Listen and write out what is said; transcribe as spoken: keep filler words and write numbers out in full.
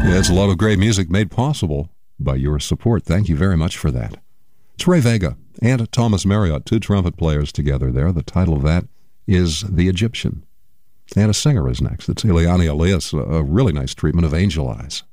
Yeah, it's a lot of great music made possible by your support. Thank you very much for that. It's Ray Vega and Thomas Marriott, two trumpet players together there. The title of that is The Egyptian. And a singer is next. It's Eliane Elias, a really nice treatment of Angel Eyes.